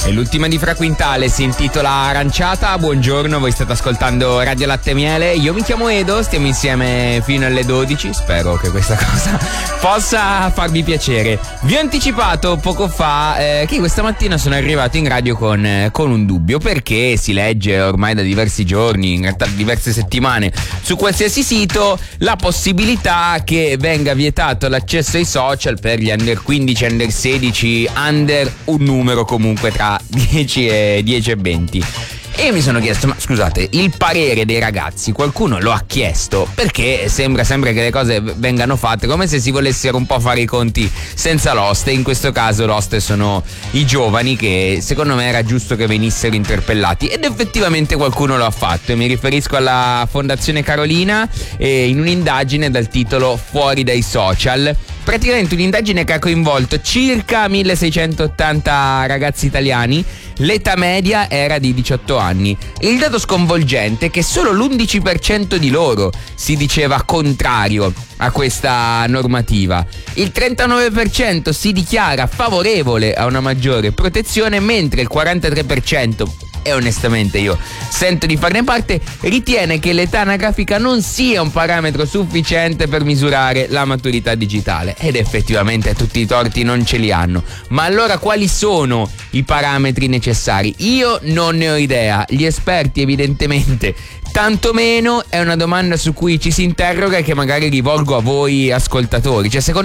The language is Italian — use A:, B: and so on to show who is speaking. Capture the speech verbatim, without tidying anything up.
A: E l'ultima di Fra Quintale si intitola Aranciata. Buongiorno, voi state ascoltando Radio Latte e Miele. Io mi chiamo Edo, stiamo insieme fino alle dodici. Spero che questa cosa possa farvi piacere. Vi ho anticipato poco fa eh, che questa mattina sono arrivato in radio con, eh, con un dubbio, perché si legge ormai da diversi giorni, in realtà diverse settimane, su qualsiasi sito la possibilità che venga vietato l'accesso ai social per gli under quindici, under sedici, under un numero comunque tra dieci e venti. E io mi sono chiesto, ma scusate, il parere dei ragazzi qualcuno lo ha chiesto? Perché sembra sempre che le cose vengano fatte come se si volessero un po' fare i conti senza l'oste. In questo caso l'oste sono i giovani, che secondo me era giusto che venissero interpellati, ed effettivamente qualcuno lo ha fatto. E mi riferisco alla Fondazione Carolina, e in un'indagine dal titolo Fuori dai social. Praticamente un'indagine che ha coinvolto circa milleseicentottanta ragazzi italiani. L'età media era di diciotto anni. Il dato sconvolgente è che solo l'undici per cento di loro si diceva contrario a questa normativa. Il trentanove per cento si dichiara favorevole a una maggiore protezione, mentre il quarantatré per cento, e onestamente io sento di farne parte, ritiene che l'età anagrafica non sia un parametro sufficiente per misurare la maturità digitale. Ed effettivamente tutti i torti non ce li hanno. Ma allora quali sono i parametri necessari? Io non ne ho idea, gli esperti evidentemente tanto meno. È una domanda su cui ci si interroga e che magari rivolgo a voi ascoltatori. Cioè, secondo